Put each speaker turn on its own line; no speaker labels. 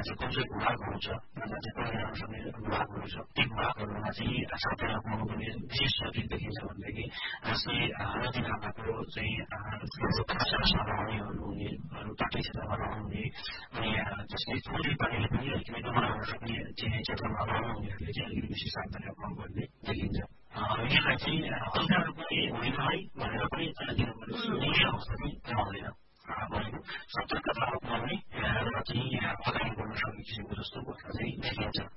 चाहिँ कुन चाहिँ भूभागहरू छ जहाँ चाहिँ पानी आउन सक्ने भूभागहरू छ ती भूभागहरूमा चाहिँ सातै नापमा पनि विशेष के देखिन्छ भनेदेखि जस्तै नदी नालाको चाहिँ नहुनेहरू हुने तटीय क्षेत्रमा नहुने अनि जस्तै थोरै पानीले पनि अलिकति नमाउन सक्ने चिने क्षेत्रमा नहुनेहरूले चाहिँ अलिकति बेसी सावधानी अप्नाउनु पर्ने देखिन्छ यसलाई चाहिँ हल्का पनि होइन है भनेर पनि दिनुपर्ने सुन्ने अवस्था पनि नहुँदैन भनेको सतर्कता अप्नाउने र चाहिँ अगाडि बढ्न सक्ने किसिमको जस्तो अवस्था चाहिँ देखिन्छ